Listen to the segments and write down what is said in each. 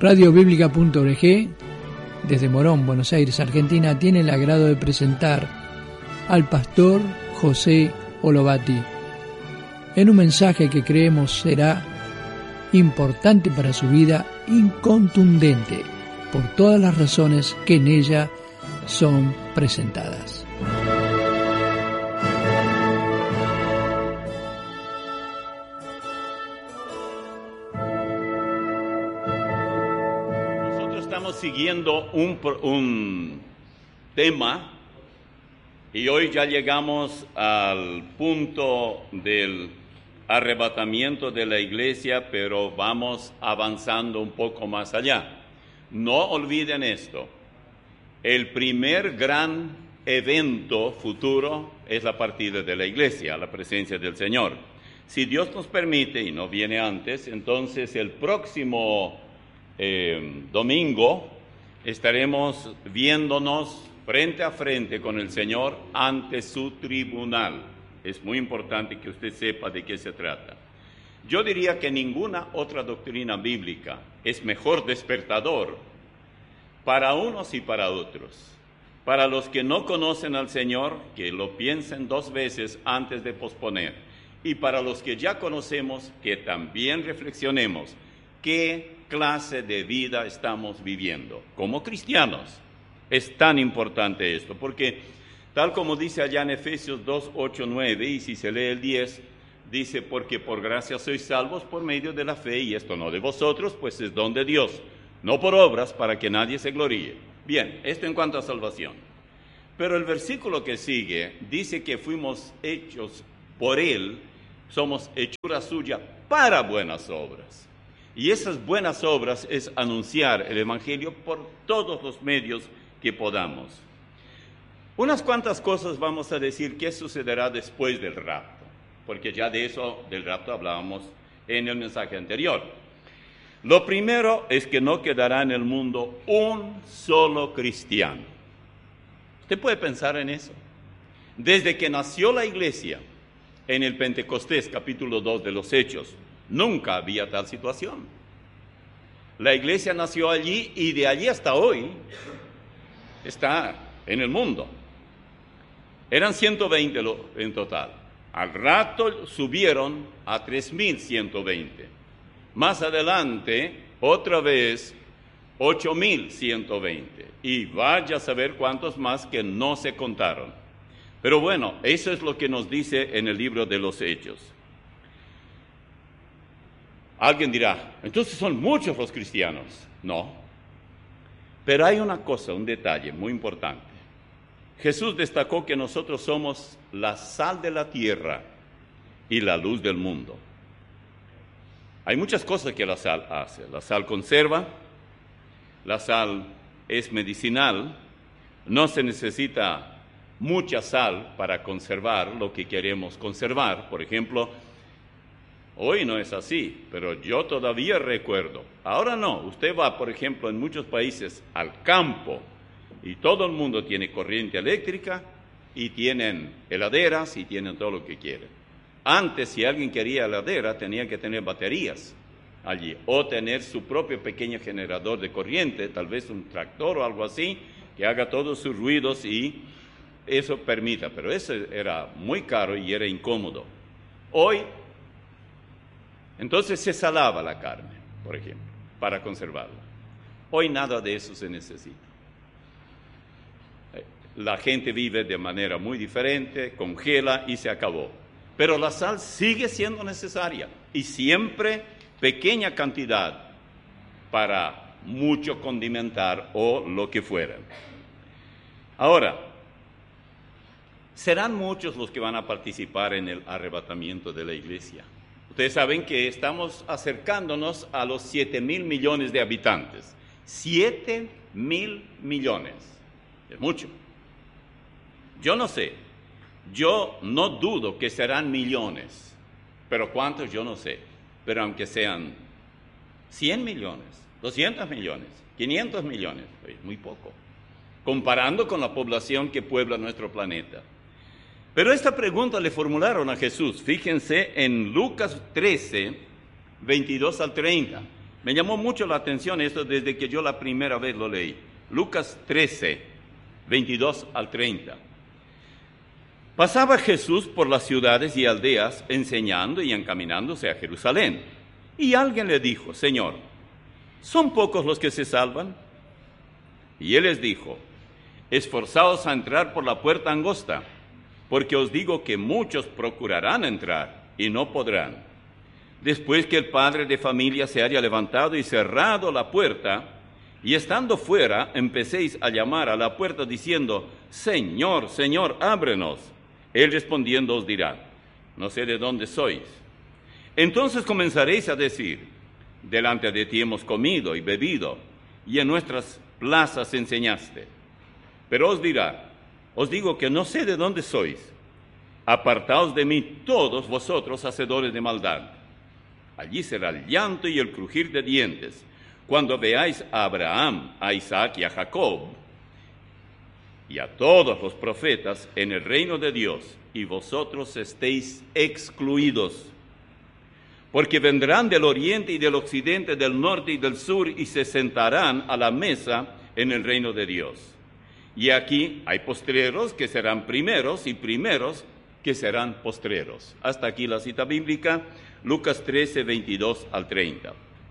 Radiobiblica.org, desde Morón, Buenos Aires, Argentina, tiene el agrado de presentar al pastor José Olovati en un mensaje que creemos será importante para su vida y contundente por todas las razones que en ella son presentadas. Nosotros estamos siguiendo un tema y hoy ya llegamos al punto del arrebatamiento de la iglesia, pero vamos avanzando un poco más allá. No olviden esto, el primer gran evento futuro es la partida de la iglesia, la presencia del Señor. Si Dios nos permite, y no viene antes, entonces el próximo domingo estaremos viéndonos frente a frente con el Señor ante su tribunal. Es muy importante que usted sepa de qué se trata. Yo diría que ninguna otra doctrina bíblica es mejor despertador para unos y para otros. Para los que no conocen al Señor, que lo piensen 2 veces antes de posponer. Y para los que ya conocemos, que también reflexionemos qué clase de vida estamos viviendo como cristianos. Es tan importante esto, porque tal como dice allá en Efesios 2, 8, 9, y si se lee el 10, dice, porque por gracia sois salvos por medio de la fe, y esto no de vosotros, pues es don de Dios, no por obras, para que nadie se gloríe. Bien, esto en cuanto a salvación. Pero el versículo que sigue dice que fuimos hechos por Él, somos hechura suya para buenas obras. Y esas buenas obras es anunciar el Evangelio por todos los medios que podamos. Unas cuantas cosas vamos a decir qué sucederá después del rapto, porque ya de eso, del rapto, hablábamos en el mensaje anterior. Lo primero es que no quedará en el mundo un solo cristiano. Usted puede pensar en eso. Desde que nació la iglesia, en el Pentecostés, capítulo 2 de los Hechos, nunca había tal situación. La iglesia nació allí y de allí hasta hoy está en el mundo. Eran 120 en total. Al rato subieron a 3,120. Más adelante, otra vez, 8,120. Y vaya a saber cuántos más que no se contaron. Pero bueno, eso es lo que nos dice en el libro de los Hechos. Alguien dirá, entonces son muchos los cristianos. No. Pero hay una cosa, un detalle muy importante. Jesús destacó que nosotros somos la sal de la tierra y la luz del mundo. Hay muchas cosas que la sal hace. La sal conserva, la sal es medicinal, no se necesita mucha sal para conservar lo que queremos conservar. Por ejemplo, hoy no es así, pero yo todavía recuerdo. Ahora no, usted va, por ejemplo, en muchos países al campo, y todo el mundo tiene corriente eléctrica, y tienen heladeras, y tienen todo lo que quieren. Antes, si alguien quería heladera, tenía que tener baterías allí, o tener su propio pequeño generador de corriente, tal vez un tractor o algo así, que haga todos sus ruidos y eso permita. Pero eso era muy caro y era incómodo. Hoy, entonces se salaba la carne, por ejemplo, para conservarla. Hoy nada de eso se necesita. La gente vive de manera muy diferente, congela y se acabó. Pero la sal sigue siendo necesaria y siempre pequeña cantidad para mucho condimentar o lo que fuera. Ahora, serán muchos los que van a participar en el arrebatamiento de la iglesia. Ustedes saben que estamos acercándonos a los 7,000 millones de habitantes. 7,000 millones. Es mucho. Yo no sé. Yo no dudo que serán millones. Pero ¿cuántos? Yo no sé. Pero aunque sean 100 millones, 200 millones, 500 millones, es muy poco. Comparando con la población que puebla nuestro planeta. Pero esta pregunta le formularon a Jesús. Fíjense en Lucas 13, 22 al 30. Me llamó mucho la atención esto desde que yo la primera vez lo leí. Lucas 13, 22 al 30. Pasaba Jesús por las ciudades y aldeas enseñando y encaminándose a Jerusalén. Y alguien le dijo: Señor, ¿son pocos los que se salvan? Y él les dijo: esforzaos a entrar por la puerta angosta, porque os digo que muchos procurarán entrar y no podrán. Después que el padre de familia se haya levantado y cerrado la puerta, y estando fuera, empecéis a llamar a la puerta diciendo: Señor, Señor, ábrenos. Él respondiendo os dirá: no sé de dónde sois. Entonces comenzaréis a decir: delante de ti hemos comido y bebido, y en nuestras plazas enseñaste. Pero os dirá: os digo que no sé de dónde sois. Apartaos de mí todos vosotros, hacedores de maldad. Allí será el llanto y el crujir de dientes, cuando veáis a Abraham, a Isaac y a Jacob, y a todos los profetas en el reino de Dios, y vosotros estéis excluidos. Porque vendrán del oriente y del occidente, del norte y del sur, y se sentarán a la mesa en el reino de Dios. Y aquí hay postreros que serán primeros, y primeros que serán postreros. Hasta aquí la cita bíblica, Lucas 13, 22 al 30.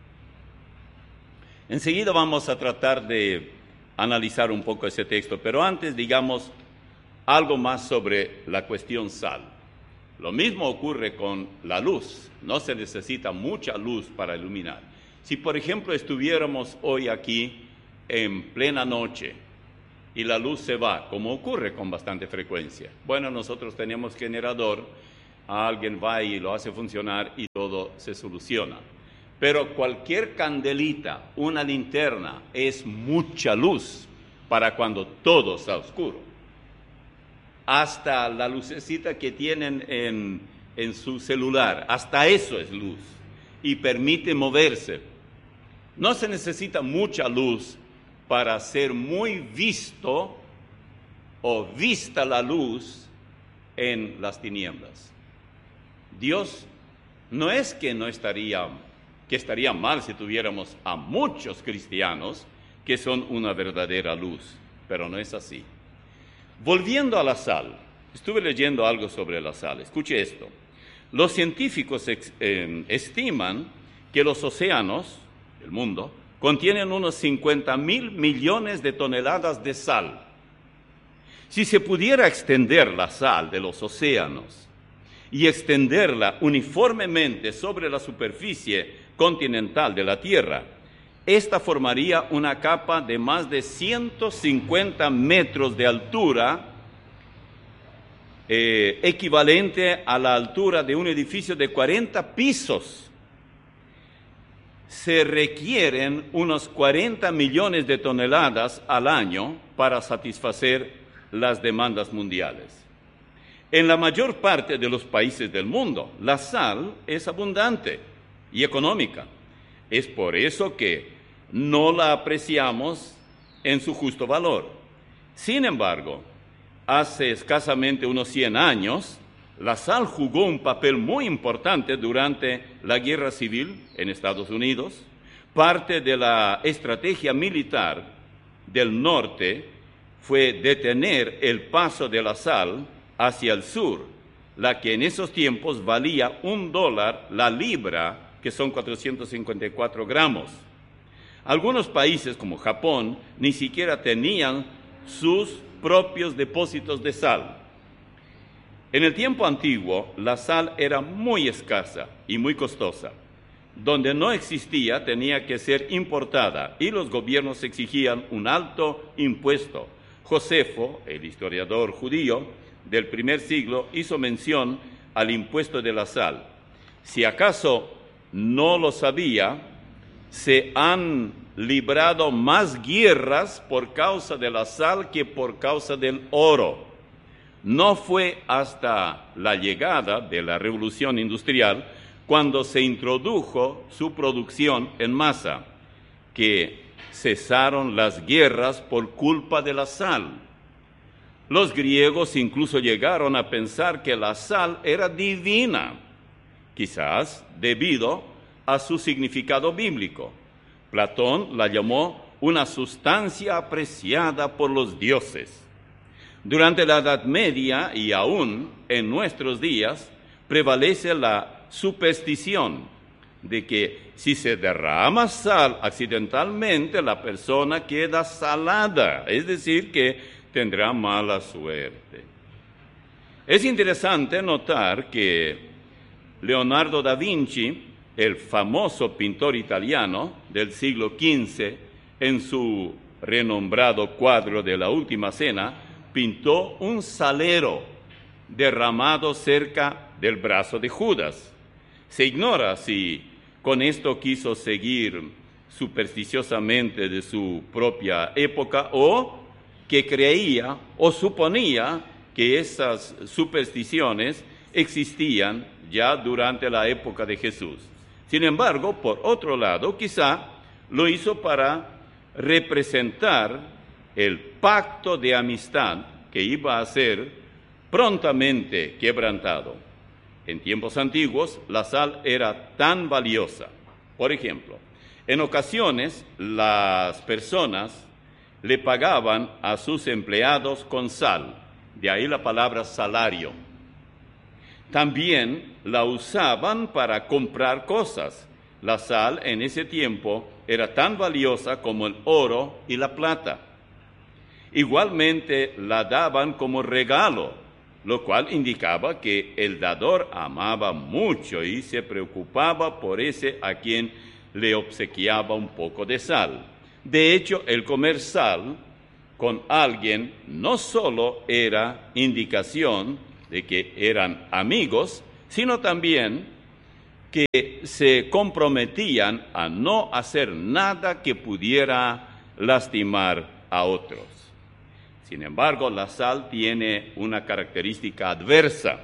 Enseguida vamos a tratar de analizar un poco ese texto, pero antes digamos algo más sobre la cuestión sal. Lo mismo ocurre con la luz. No se necesita mucha luz para iluminar. Si, por ejemplo, estuviéramos hoy aquí en plena noche y la luz se va, como ocurre con bastante frecuencia. Bueno, nosotros tenemos generador, alguien va y lo hace funcionar y todo se soluciona. Pero cualquier candelita, una linterna, es mucha luz para cuando todo está oscuro. Hasta la lucecita que tienen en su celular, hasta eso es luz y permite moverse. No se necesita mucha luz para ser muy visto o vista la luz en las tinieblas. Dios no es que estaría mal si tuviéramos a muchos cristianos que son una verdadera luz, pero no es así. Volviendo a la sal, estuve leyendo algo sobre la sal. Escuche esto. Los científicos estiman que los océanos del mundo contienen unos 50,000 millones de toneladas de sal. Si se pudiera extender la sal de los océanos y extenderla uniformemente sobre la superficie continental de la Tierra, esta formaría una capa de más de 150 metros de altura, equivalente a la altura de un edificio de 40 pisos. Se requieren unos 40 millones de toneladas al año para satisfacer las demandas mundiales. En la mayor parte de los países del mundo, la sal es abundante y económica. Es por eso que no la apreciamos en su justo valor. Sin embargo, hace escasamente unos 100 años, la sal jugó un papel muy importante durante la Guerra Civil en Estados Unidos. Parte de la estrategia militar del norte fue detener el paso de la sal hacia el sur, la que en esos tiempos valía $1 la libra, que son 454 gramos. Algunos países, como Japón, ni siquiera tenían sus propios depósitos de sal. En el tiempo antiguo, la sal era muy escasa y muy costosa. Donde no existía, tenía que ser importada y los gobiernos exigían un alto impuesto. Josefo, el historiador judío del primer siglo, hizo mención al impuesto de la sal. Si acaso no lo sabía, se han librado más guerras por causa de la sal que por causa del oro. No fue hasta la llegada de la Revolución Industrial, cuando se introdujo su producción en masa, que cesaron las guerras por culpa de la sal. Los griegos incluso llegaron a pensar que la sal era divina, quizás debido a su significado bíblico. Platón la llamó una sustancia apreciada por los dioses. Durante la Edad Media y aún en nuestros días prevalece la superstición de que si se derrama sal accidentalmente, la persona queda salada, es decir, que tendrá mala suerte. Es interesante notar que Leonardo da Vinci, el famoso pintor italiano del siglo XV, en su renombrado cuadro de la Última Cena, pintó un salero derramado cerca del brazo de Judas. Se ignora si con esto quiso seguir supersticiosamente de su propia época o que creía o suponía que esas supersticiones existían ya durante la época de Jesús. Sin embargo, por otro lado, quizá lo hizo para representar el pacto de amistad que iba a ser prontamente quebrantado. En tiempos antiguos, la sal era tan valiosa. Por ejemplo, en ocasiones las personas le pagaban a sus empleados con sal, de ahí la palabra salario. También la usaban para comprar cosas. La sal en ese tiempo era tan valiosa como el oro y la plata. Igualmente la daban como regalo, lo cual indicaba que el dador amaba mucho y se preocupaba por ese a quien le obsequiaba un poco de sal. De hecho, el comer sal con alguien no solo era indicación de que eran amigos, sino también que se comprometían a no hacer nada que pudiera lastimar a otros. Sin embargo, la sal tiene una característica adversa,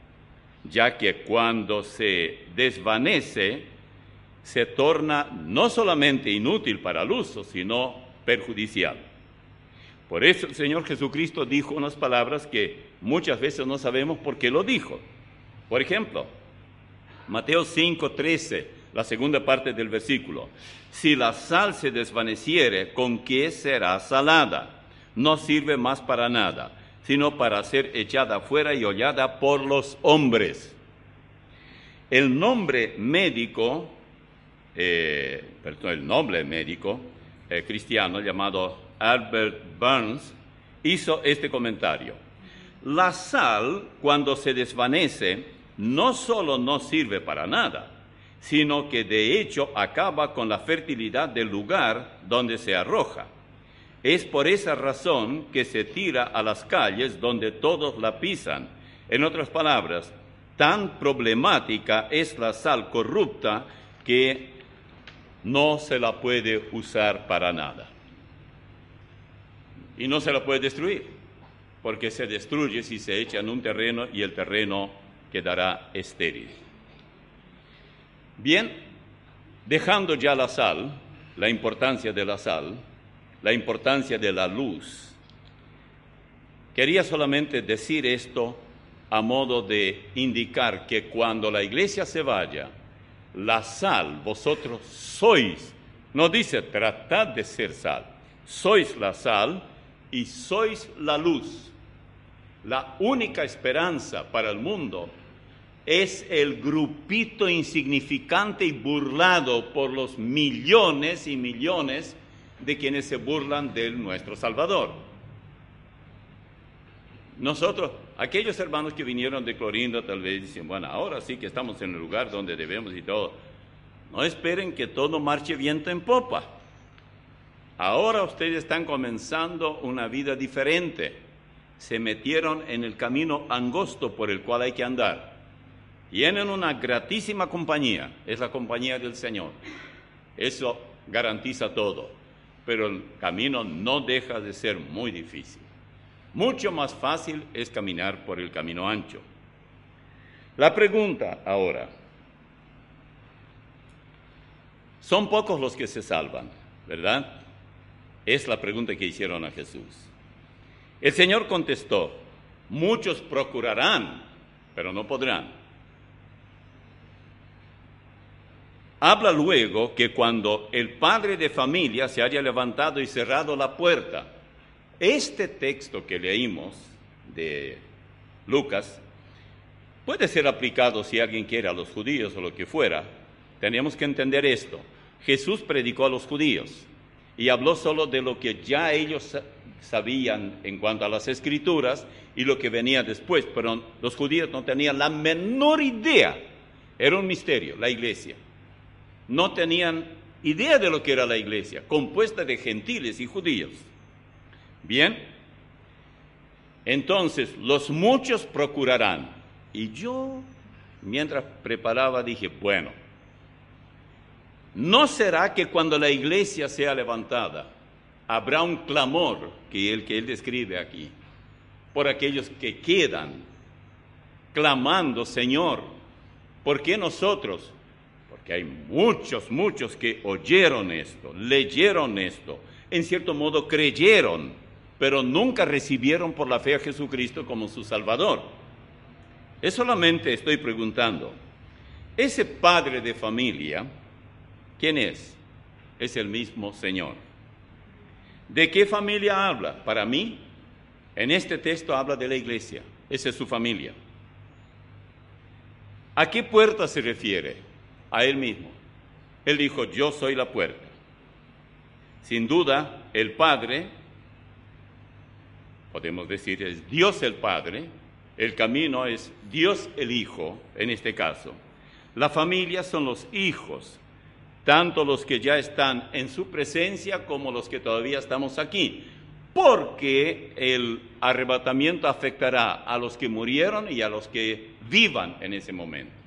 ya que cuando se desvanece, se torna no solamente inútil para el uso, sino perjudicial. Por eso el Señor Jesucristo dijo unas palabras que muchas veces no sabemos por qué lo dijo. Por ejemplo, Mateo 5:13, la segunda parte del versículo. Si la sal se desvaneciere, ¿con qué será salada? No sirve más para nada, sino para ser echada afuera y hollada por los hombres. El nombre médico cristiano llamado Albert Burns hizo este comentario. La sal, cuando se desvanece, no solo no sirve para nada, sino que de hecho acaba con la fertilidad del lugar donde se arroja. Es por esa razón que se tira a las calles donde todos la pisan. En otras palabras, tan problemática es la sal corrupta que no se la puede usar para nada. Y no se la puede destruir, porque se destruye si se echa en un terreno y el terreno quedará estéril. Bien, dejando ya la sal, la importancia de la sal, la importancia de la luz, quería solamente decir esto a modo de indicar que cuando la iglesia se vaya, la sal, vosotros sois, no dice tratad de ser sal, sois la sal y sois la luz. La única esperanza para el mundo es el grupito insignificante y burlado por los millones y millones de quienes se burlan de nuestro Salvador. Nosotros, aquellos hermanos que vinieron de Clorinda tal vez dicen, bueno, ahora sí que estamos en el lugar donde debemos y todo. No esperen que todo marche viento en popa. Ahora ustedes están comenzando una vida diferente. Se metieron en el camino angosto por el cual hay que andar. Tienen una gratísima compañía, es la compañía del Señor. Eso garantiza todo, pero el camino no deja de ser muy difícil. Mucho más fácil es caminar por el camino ancho. La pregunta ahora, son pocos los que se salvan, ¿verdad? Es la pregunta que hicieron a Jesús. El Señor contestó, muchos procurarán, pero no podrán. habla luego que cuando el padre de familia se haya levantado y cerrado la puerta. Este texto que leímos de Lucas puede ser aplicado si alguien quiere a los judíos o lo que fuera. Tenemos que entender esto. Jesús predicó a los judíos y habló solo de lo que ya ellos sabían en cuanto a las Escrituras y lo que venía después, pero los judíos no tenían la menor idea. Era un misterio, la iglesia. No tenían idea de lo que era la iglesia, compuesta de gentiles y judíos. Bien, entonces los muchos procurarán. Y yo, mientras preparaba, dije, bueno, ¿no será que cuando la iglesia sea levantada, habrá un clamor que él describe aquí, por aquellos que quedan, clamando, Señor, ¿por qué nosotros? Porque hay muchos que oyeron esto, leyeron esto, en cierto modo creyeron, pero nunca recibieron por la fe a Jesucristo como su Salvador. Es solamente estoy preguntando, ese padre de familia, ¿quién es? Es el mismo Señor. ¿De qué familia habla? Para mí, en este texto habla de la iglesia, esa es su familia. ¿A qué puerta se refiere? A él mismo. Él dijo, yo soy la puerta. Sin duda, el Padre, podemos decir, es Dios el Padre, el camino es Dios el Hijo, en este caso. La familia son los hijos, tanto los que ya están en su presencia como los que todavía estamos aquí, porque el arrebatamiento afectará a los que murieron y a los que vivan en ese momento.